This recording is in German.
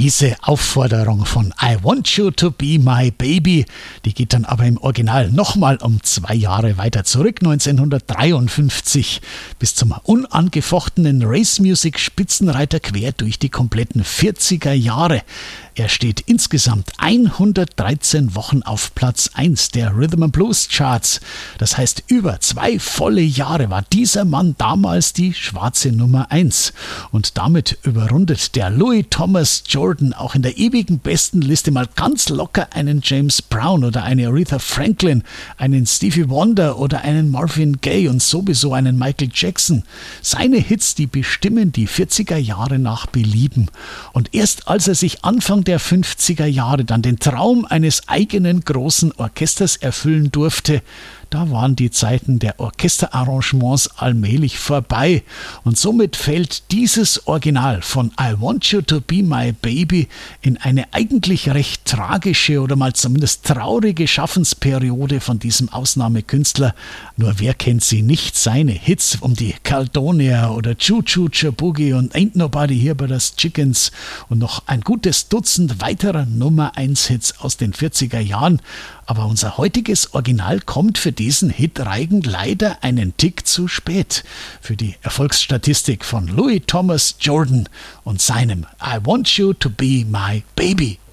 Diese Aufforderung von I Want You to Be My Baby, die geht dann aber im Original nochmal um 2 Jahre weiter zurück, 1953, bis zum unangefochtenen Race-Music-Spitzenreiter quer durch die kompletten 40er Jahre. Er steht insgesamt 113 Wochen auf Platz 1 der Rhythm and Blues Charts. Das heißt, über 2 volle Jahre war dieser Mann damals die schwarze Nummer 1. Und damit überrundet der Louis Thomas Jordan auch in der ewigen Bestenliste mal ganz locker einen James Brown oder eine Aretha Franklin, einen Stevie Wonder oder einen Marvin Gaye und sowieso einen Michael Jackson. Seine Hits, die bestimmen die 40er Jahre nach Belieben. Und erst als er sich Anfang der 50er Jahre dann den Traum eines eigenen großen Orchesters erfüllen durfte, da waren die Zeiten der Orchesterarrangements allmählich vorbei und somit fällt dieses Original von I Want You to Be My Baby in eine eigentlich recht tragische oder mal zumindest traurige Schaffensperiode von diesem Ausnahmekünstler. Nur wer kennt sie nicht? Seine Hits um die Caledonia oder Choo Choo Choo Boogie und Ain't Nobody Here But Us Chickens und noch ein gutes Dutzend weiterer Nummer-1-Hits aus den 40er Jahren. Aber unser heutiges Original kommt für diesen Hitreigen leider einen Tick zu spät. Für die Erfolgsstatistik von Louis Thomas Jordan und seinem I Want You to Be My Baby.